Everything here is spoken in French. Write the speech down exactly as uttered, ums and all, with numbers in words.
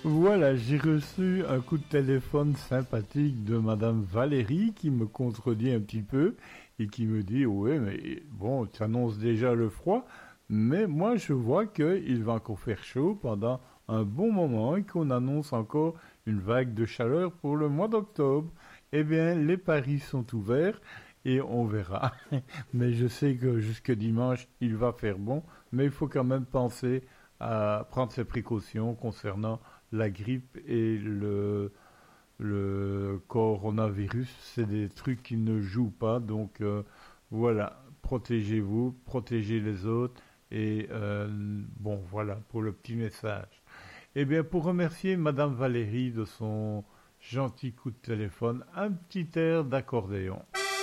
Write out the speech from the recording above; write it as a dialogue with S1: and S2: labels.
S1: Voilà, j'ai reçu un coup de téléphone sympathique de Madame Valérie qui me contredit un petit peu et qui me dit ouais mais bon tu annonces déjà le froid mais moi je vois qu'il va encore faire chaud pendant un bon moment et qu'on annonce encore une vague de chaleur pour le mois d'octobre. Eh bien les paris sont ouverts et on verra. Mais je sais que jusque dimanche il va faire bon mais il faut quand même penser à prendre ses précautions concernant la grippe et le, le coronavirus, c'est des trucs qui ne jouent pas. Donc euh, voilà, protégez-vous, protégez les autres. Et euh, bon, voilà pour le petit message. Eh bien, pour remercier Madame Valérie de son gentil coup de téléphone, un petit air d'accordéon.